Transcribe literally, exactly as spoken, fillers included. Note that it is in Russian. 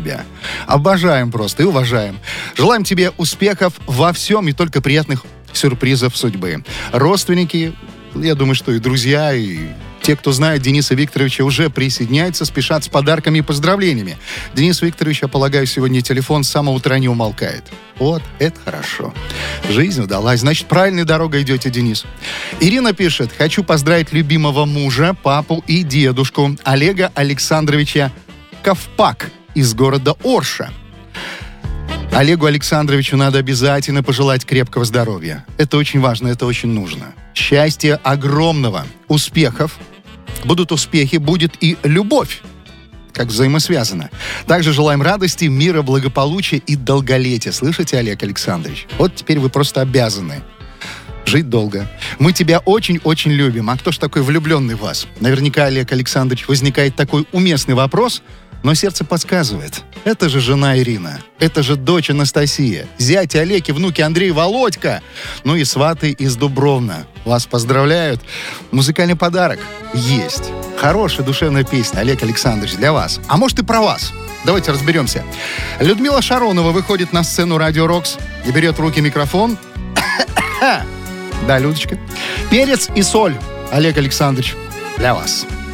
тебя. Обожаем просто и уважаем. Желаем тебе успехов во всем и только приятных сюрпризов судьбы. Родственники, я думаю, что и друзья, и те, кто знает Дениса Викторовича, уже присоединяются, спешат с подарками и поздравлениями. Денис Викторович, я полагаю, сегодня телефон с самого утра не умолкает. Вот, это хорошо. Жизнь удалась. Значит, правильной дорогой идете, Денис. Ирина пишет: хочу поздравить любимого мужа, папу и дедушку Олега Александровича Ковпак из города Орша. Олегу Александровичу надо обязательно пожелать крепкого здоровья. Это очень важно, это очень нужно. Счастья огромного, успехов. Будут успехи, будет и любовь, как взаимосвязано. Также желаем радости, мира, благополучия и долголетия. Слышите, Олег Александрович? Вот теперь вы просто обязаны жить долго. Мы тебя очень-очень любим. А кто ж такой влюбленный в вас? Наверняка, Олег Александрович, возникает такой уместный вопрос, но сердце подсказывает. Это же жена Ирина. Это же дочь Анастасия. Зять Олег и внуки Андрей, Володька. Ну и сваты из Дубровна. Вас поздравляют. Музыкальный подарок есть. Хорошая душевная песня, Олег Александрович, для вас. А может и про вас. Давайте разберемся. Людмила Шаронова выходит на сцену Радио Рокс и берет в руки микрофон. Да, Людочка. Перец и соль, Олег Александрович, для вас.